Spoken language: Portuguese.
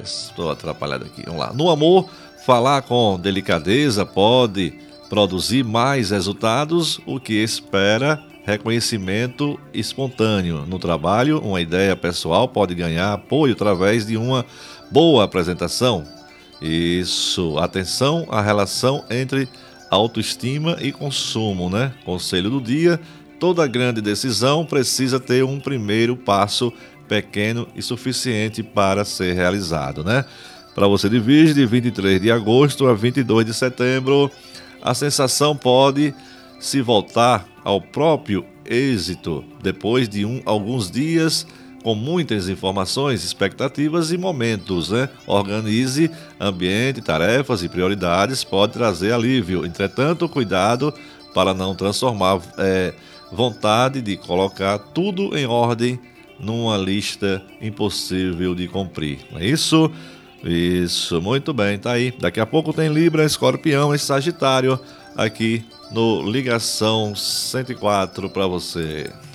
Estou atrapalhado aqui. Vamos lá. No amor, falar com delicadeza pode produzir mais resultados, o que espera reconhecimento espontâneo. No trabalho, uma ideia pessoal pode ganhar apoio através de uma boa apresentação. Isso, atenção à relação entre autoestima e consumo, né? Conselho do dia: toda grande decisão precisa ter um primeiro passo pequeno e suficiente para ser realizado, né? Para você de Virgem, de 23 de agosto a 22 de setembro, a sensação pode se voltar ao próprio êxito depois de alguns dias com muitas informações, expectativas e momentos, né? Organize ambiente, tarefas e prioridades, pode trazer alívio. Entretanto, cuidado para não transformar vontade de colocar tudo em ordem numa lista impossível de cumprir. Não é isso? Isso, muito bem, tá aí. Daqui a pouco tem Libra, Escorpião e Sagitário aqui no Ligação 104 para você.